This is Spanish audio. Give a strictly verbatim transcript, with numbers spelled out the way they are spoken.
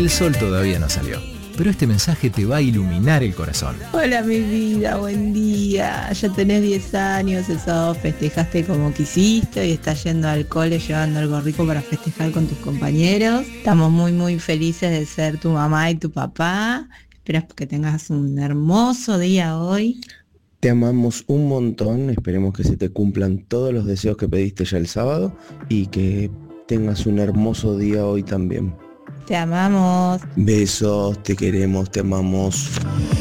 El sol todavía no salió, pero este mensaje te va a iluminar el corazón. Hola mi vida, buen día. Ya tenés diez años, el sábado festejaste como quisiste y estás yendo al cole llevando algo rico para festejar con tus compañeros. Estamos muy muy felices de ser tu mamá y tu papá. Espero que tengas un hermoso día hoy. Te amamos un montón, esperemos que se te cumplan todos los deseos que pediste ya el sábado y que tengas un hermoso día hoy también. Te amamos. Besos, te queremos, te amamos.